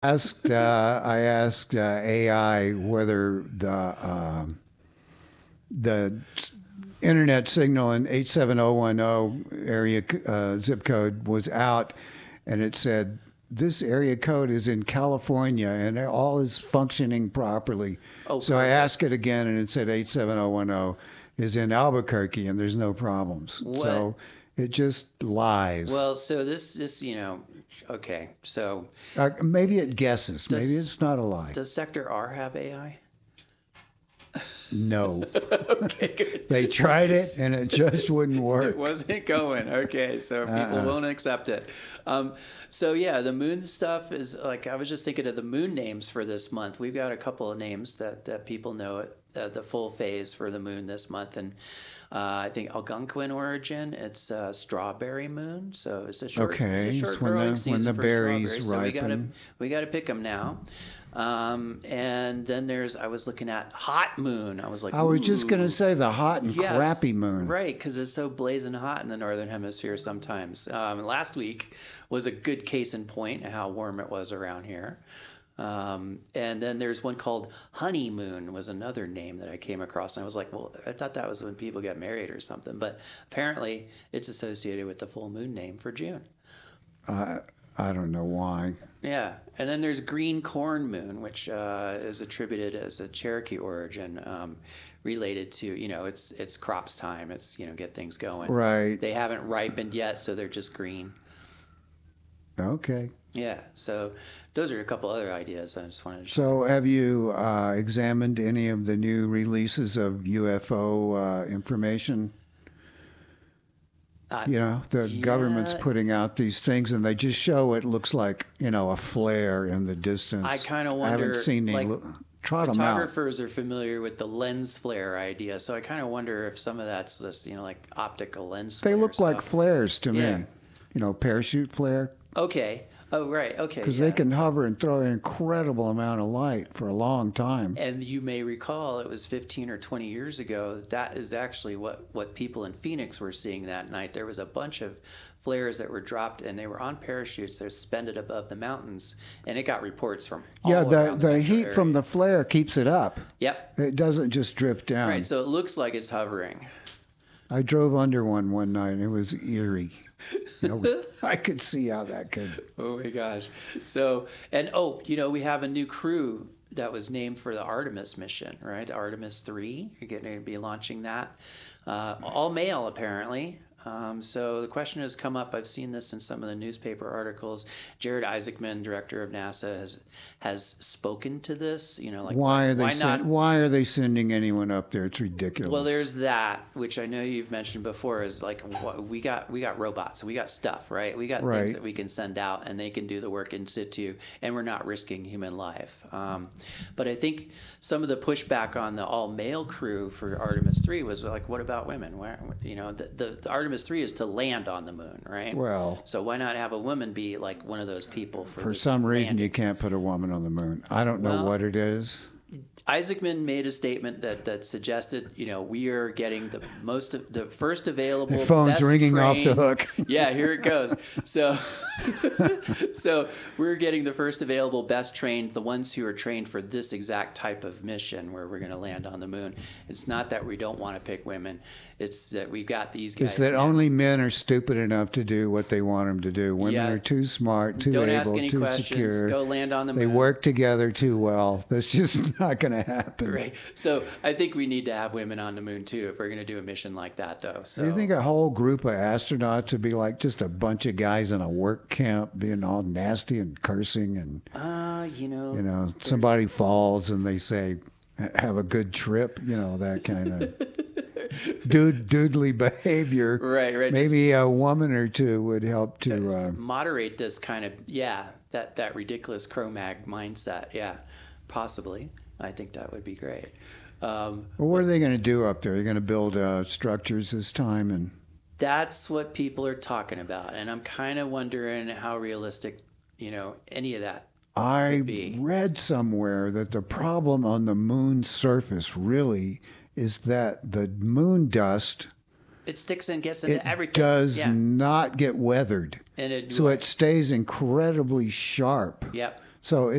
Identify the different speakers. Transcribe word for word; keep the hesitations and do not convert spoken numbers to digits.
Speaker 1: asked uh, I asked uh, A I whether the um, the internet signal in eight seven zero one zero area uh, zip code was out, and it said this area code is in California and all is functioning properly.
Speaker 2: Oh,
Speaker 1: so I
Speaker 2: perfect.
Speaker 1: asked it again, and it said eight seven zero one zero is in Albuquerque and there's no problems.
Speaker 2: What?
Speaker 1: So it just lies.
Speaker 2: Well, so this is, you know, okay. So
Speaker 1: Uh, maybe it guesses.
Speaker 2: Does-
Speaker 1: Maybe it's not a lie.
Speaker 2: does Sector R have A I?
Speaker 1: No.
Speaker 2: Okay, good.
Speaker 1: They tried it and it just wouldn't
Speaker 2: It
Speaker 1: work.
Speaker 2: wasn't going. Okay, so people
Speaker 1: Uh-uh.
Speaker 2: won't accept it. Um, so yeah, the moon stuff is like I was just thinking of the moon names for this month. We've got a couple of names that, that people know it, uh, the full phase for the moon this month, and uh, I think Algonquin origin. It's uh, strawberry moon, so it's a short,
Speaker 1: Okay,
Speaker 2: it's a
Speaker 1: it's
Speaker 2: short
Speaker 1: when
Speaker 2: growing
Speaker 1: the-
Speaker 2: season
Speaker 1: when the
Speaker 2: for
Speaker 1: berries
Speaker 2: strawberries. So we gotta
Speaker 1: ripen.
Speaker 2: we gotta pick them now. Um, and then there's I was looking at hot moon. I was like,
Speaker 1: I was just going
Speaker 2: "Ooh."
Speaker 1: to say the hot and
Speaker 2: Yes,
Speaker 1: crappy moon.
Speaker 2: Right, because it's so blazing hot in the northern hemisphere sometimes. Um, last week was a good case in point of how warm it was around here. Um, and then there's one called honeymoon was another name that I came across. And I was like, well, I thought that was when people get married or something. But apparently it's associated with the full moon name for June.
Speaker 1: I don't know why.
Speaker 2: Yeah, and then there's green corn moon, which uh, is attributed as a Cherokee origin, um, related to you know it's it's crops time. It's you know get things going.
Speaker 1: Right.
Speaker 2: They haven't ripened yet, so they're just green.
Speaker 1: Okay.
Speaker 2: Yeah. So those are a couple other ideas. I just wanted to.
Speaker 1: So have you uh, examined any of the new releases of U F O uh, information?
Speaker 2: Uh,
Speaker 1: You know, the government's
Speaker 2: yeah.
Speaker 1: putting out these things, and they just show it looks like you know a flare in the distance.
Speaker 2: I kinda
Speaker 1: I
Speaker 2: wonder,
Speaker 1: haven't seen any.
Speaker 2: like,
Speaker 1: lo- Trot them out.
Speaker 2: Photographers are familiar with the lens flare idea, so I kind of wonder if some of that's just you know like optical lens.
Speaker 1: They
Speaker 2: flare
Speaker 1: look like
Speaker 2: stuff.
Speaker 1: flares to
Speaker 2: Yeah.
Speaker 1: me. You know, parachute flare.
Speaker 2: Okay. Oh right. Okay.
Speaker 1: Because
Speaker 2: yeah.
Speaker 1: they can hover and throw an incredible amount of light for a long time.
Speaker 2: And you may recall it was fifteen or twenty years ago. That is actually what, what people in Phoenix were seeing that night. There was a bunch of flares that were dropped, and they were on parachutes. They're suspended above the mountains, and it got reports from all
Speaker 1: Yeah, the,
Speaker 2: around the
Speaker 1: the
Speaker 2: metro
Speaker 1: heat from
Speaker 2: area.
Speaker 1: the flare keeps it up.
Speaker 2: Yep.
Speaker 1: It doesn't just drift down.
Speaker 2: Right. So it looks like it's hovering.
Speaker 1: I drove under one one night, and it was eerie. You know, I could see how that could.
Speaker 2: Oh my gosh. So, and oh, you know, we have a new crew that was named for the Artemis mission, right? Artemis three. You're getting to be launching that. Uh, all male, apparently. Um, so the question has come up. I've seen this in some of the newspaper articles. Jared Isaacman, director of NASA, has has spoken to this. You know, like
Speaker 1: Why are they
Speaker 2: why
Speaker 1: sen-
Speaker 2: not?
Speaker 1: Why are they sending anyone up there? It's ridiculous.
Speaker 2: Well, there's that, which I know you've mentioned before. Is like what, we got we got robots, we got stuff, right? We got
Speaker 1: Right.
Speaker 2: things that we can send out, and they can do the work in situ, and we're not risking human life. Um, but I think some of the pushback on the all male crew for Artemis three was like, what about women? Where you know the, the, the Artemis three is to land on the moon, right?
Speaker 1: Well-
Speaker 2: so why not have a woman be like one of those people for
Speaker 1: For
Speaker 2: this
Speaker 1: some reason,
Speaker 2: landing?
Speaker 1: you can't put a woman on the moon. I don't know
Speaker 2: Well,
Speaker 1: what it is.
Speaker 2: Isaacman made a statement that, that suggested, you know, we are getting the most of the first available.
Speaker 1: The phone's
Speaker 2: best
Speaker 1: ringing off the
Speaker 2: trained-
Speaker 1: hook.
Speaker 2: Yeah, here it goes. So, so we're getting the first available, best trained, the ones who are trained for this exact type of mission where we're going to land on the moon. It's not that we don't want to pick women; it's that we've got these guys.
Speaker 1: It's that
Speaker 2: now.
Speaker 1: only men are stupid enough to do what they want them to do. Women
Speaker 2: Yeah.
Speaker 1: are too smart, too
Speaker 2: Don't
Speaker 1: able,
Speaker 2: ask any
Speaker 1: too
Speaker 2: questions.
Speaker 1: secure.
Speaker 2: Go land on the
Speaker 1: They
Speaker 2: moon.
Speaker 1: work together too well. That's just not going to happen.
Speaker 2: Right. So I think we need to have women on the moon too if we're going to do a mission like that, though. So
Speaker 1: Do you think a whole group of astronauts would be like just a bunch of guys in a work camp being all nasty and cursing and,
Speaker 2: Uh, you know,
Speaker 1: you know, somebody falls and they say, have a good trip, you know, that kind of dude, doodly behavior.
Speaker 2: Right, right,
Speaker 1: Maybe a woman or two would help to, uh,
Speaker 2: moderate this kind of yeah that that ridiculous Cro-Mag mindset. Yeah, possibly. I think that would be great. Um,
Speaker 1: well, what are they going to do up there? They're going to build uh, structures this time and
Speaker 2: that's what people are talking about, and I'm kind of wondering how realistic, you know, any of that.
Speaker 1: I
Speaker 2: be.
Speaker 1: read somewhere that the problem on the moon's surface really is that the moon dust
Speaker 2: It sticks and gets into
Speaker 1: it
Speaker 2: everything.
Speaker 1: does
Speaker 2: yeah.
Speaker 1: not get weathered.
Speaker 2: And it,
Speaker 1: So it stays incredibly sharp.
Speaker 2: Yep.
Speaker 1: So